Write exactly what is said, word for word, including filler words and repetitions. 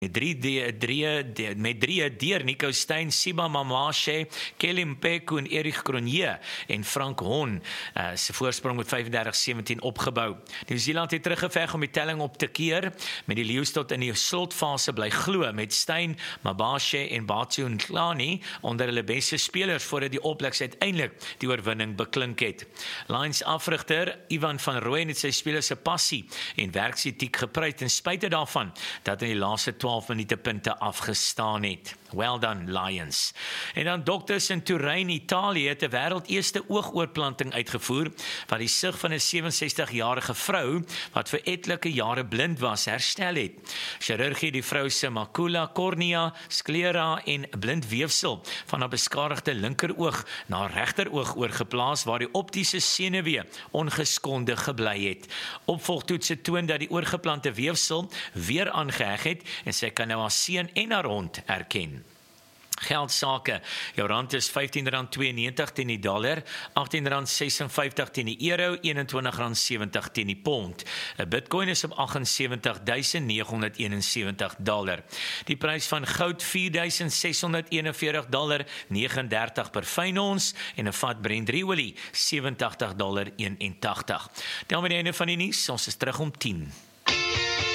Met drie, drie, drie, met drie deur Nico Steyn, Siba Mamashe, Kelly Mpeku en Erich Cronje en Frank Hon uh, se voorsprong met vyfendertig sewentien opgebou. Nieu-Seeland het teruggeveg om die telling op te keer, met die Lions tot in die slotfase bly glo met Steyn, Mabashe en Batsu Nklani onder hulle beste spelers voordat die All-Blacks uiteindelik die oorwinning beklink het. Lions afrigter Ivan van Rooyen het sy spelers se passie en werksetiek geprys ten spyte daarvan dat in die laaste twaalf minute punte afgestaan het. Well done, Lions. En dan dokters in Turijn, Italië het 'n wêreldeerste oogoorplanting uitgevoer wat die sig van 'n sewensigstigjarige vrou wat vir etlike jare blind was herstel het. Chirurgie die vrou se macula, cornea, sclera en blindweefsel van haar beskadigde linkeroog na regteroog oorgeplaas waar die optiese senuwee ongeskonde gebly het. Opvolgtoetse toon dat die oorgeplante weefsel weer aangeheg het en sy kan nou haar seun en haar hond erken. Geldsake, jou rand is vyftien rand tweeënnegentig teen die dollar, agttien rand sesenvyftig teen die euro, eenentwintig rand sewenttig teen die pond. 'n Bitcoin is op agt ses agt duisend nege honderd eenensewentig dollar. Die prys van goud vier duisend ses honderd eenenveertig dollar negentig en dertig per fyn ons en 'n vat Brent olie sewentig dollar eenentagtig. Dan by die einde van die nuus, ons is terug om tien.